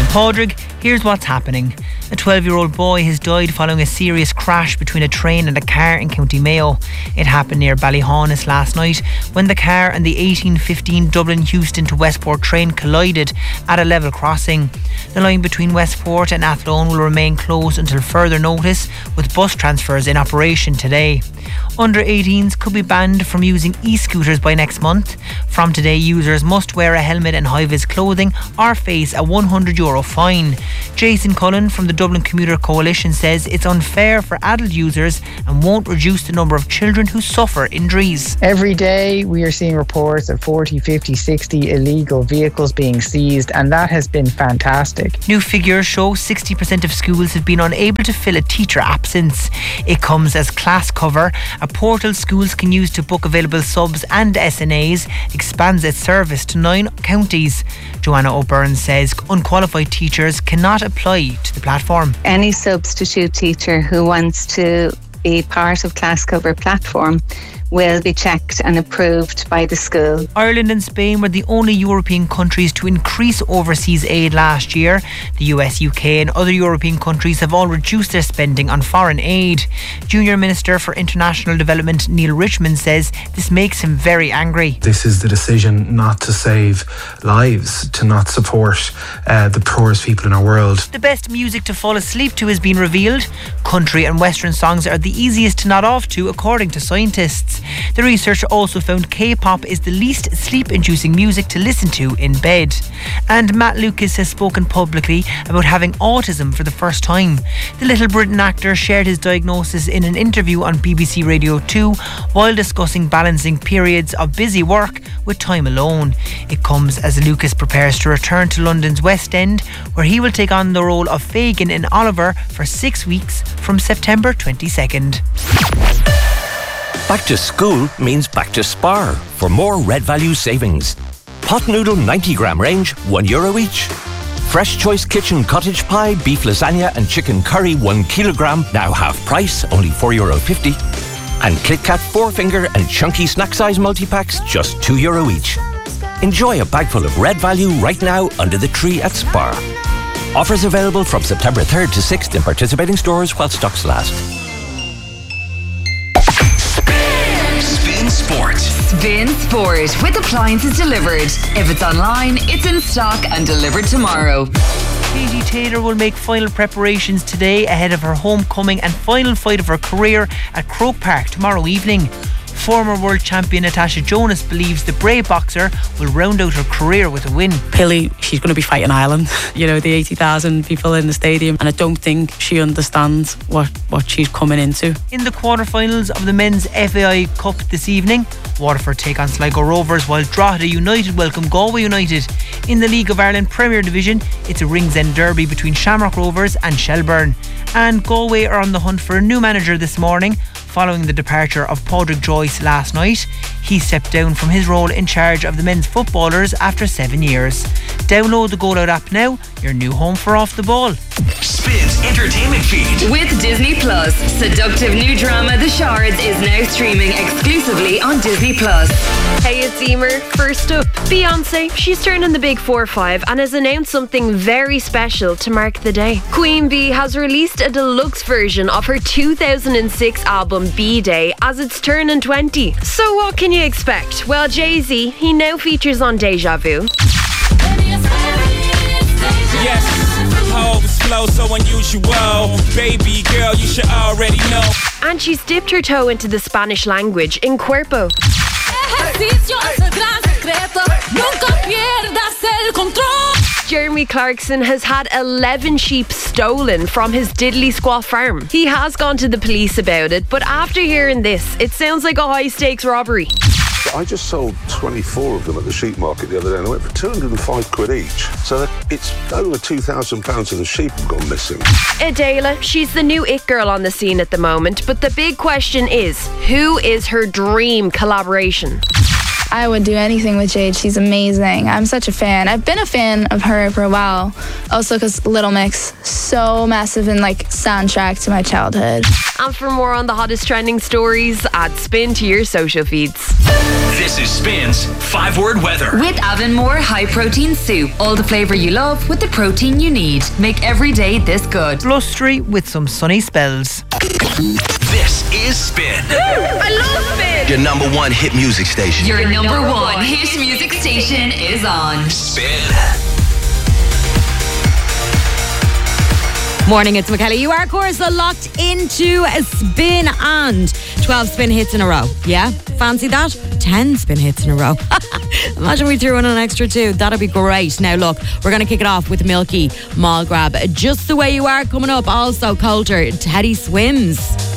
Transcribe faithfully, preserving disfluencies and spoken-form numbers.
Padraig, here's what's happening. A twelve-year-old boy has died following a serious crash between a train and a car in County Mayo. It happened near Ballyhaunis last night when the car and the eighteen fifteen Dublin Euston to Westport train collided at a level crossing. The line between Westport and Athlone will remain closed until further notice, with bus transfers in operation today. Under eighteens could be banned from using e-scooters by next month. From today, users must wear a helmet and high-vis clothing or face a one hundred euro fine. Jason Cullen from the Dublin Commuter Coalition says it's unfair for adult users and won't reduce the number of children who suffer injuries. Every day we are seeing reports of forty, fifty, sixty illegal vehicles being seized, and that has been fantastic. New figures show sixty percent of schools have been unable to fill a teacher absence. It comes as Class Cover, a portal schools can use to book available subs and S N As, expands its service to nine counties. Joanna O'Byrne says unqualified teachers cannot apply to the platform. Any substitute teacher who wants to be part of Class Cover platform will be checked and approved by the school. Ireland and Spain were the only European countries to increase overseas aid last year. The U S, U K and other European countries have all reduced their spending on foreign aid. Junior Minister for International Development Neil Richmond says this makes him very angry. This is the decision not to save lives, to not support uh, the poorest people in our world. The best music to fall asleep to has been revealed. Country and Western songs are the easiest to nod off to, according to scientists. The research also found K-pop is the least sleep-inducing music to listen to in bed. And Matt Lucas has spoken publicly about having autism for the first time. The Little Britain actor shared his diagnosis in an interview on B B C Radio two while discussing balancing periods of busy work with time alone. It comes as Lucas prepares to return to London's West End, where he will take on the role of Fagin in Oliver for six weeks from September twenty-second. Back to school means back to Spar for more Red Value savings. Pot noodle ninety gram range, one euro each. Fresh Choice Kitchen cottage pie, beef lasagna and chicken curry, one kilogram, now half price, only four euro fifty. And Kit Kat four finger and chunky snack size multi-packs, just two euro each. Enjoy a bag full of Red Value right now under the tree at Spar. Offers available from September third to sixth in participating stores while stocks last. Spin Sport. Spin Sport with appliances delivered. If it's online, it's in stock and delivered tomorrow. Katie Taylor will make final preparations today ahead of her homecoming and final fight of her career at Croke Park tomorrow evening. Former world champion Natasha Jonas believes the brave boxer will round out her career with a win. Pilly, she's going to be fighting Ireland. You know, the eighty thousand people in the stadium, and I don't think she understands what, what she's coming into. In the quarterfinals of the men's F A I Cup this evening, Waterford take on Sligo Rovers while Drogheda United welcome Galway United. In the League of Ireland Premier Division, it's a Ringsend derby between Shamrock Rovers and Shelbourne. And Galway are on the hunt for a new manager this morning, following the departure of Padraig Joyce last night. He stepped down from his role in charge of the men's footballers after seven years. Download the Go Loud app now, your new home for Off the Ball. Spin's entertainment feed. With Disney Plus, seductive new drama The Shards is now streaming exclusively on Disney Plus. Hey, it's Emer. First up, Beyonce. She's turning the big four five and has announced something very special to mark the day. Queen Bee has released a deluxe version of her two thousand six album B-Day as it's turning twenty. So what can you expect? Well, Jay-Z, he now features on Deja Vu. Yes, oh, this flow so unusual. Baby girl, you should already know. And she's dipped her toe into the Spanish language in Cuerpo. Jeremy Clarkson has had eleven sheep stolen from his diddly squat farm. He has gone to the police about it, but after hearing this, it sounds like a high-stakes robbery. I just sold twenty-four of them at the sheep market the other day and I went for two hundred and five quid each. So it's over two thousand pounds of the sheep have gone missing. Adela, she's the new it girl on the scene at the moment, but the big question is, who is her dream collaboration? I would do anything with Jade. She's amazing. I'm such a fan. I've been a fan of her for a while. Also because Little Mix, so massive and like soundtrack to my childhood. And for more on the hottest trending stories, add Spin to your social feeds. This is Spin's five-word weather. With Avonmore High Protein Soup. All the flavour you love with the protein you need. Make every day this good. Blustery with some sunny spells. This is Spin. I love Spin. Your number one hit music station. Your number one hit music station is on. Spin. Morning, it's McKelly. You are, of course, locked into a Spin and twelve Spin hits in a row. Yeah? Fancy that? ten Spin hits in a row. Imagine we threw in an extra two. That'd be great. Now, look, we're going to kick it off with Milky Mall Grab. Just the Way You Are coming up. Also, Coulter, Teddy Swims.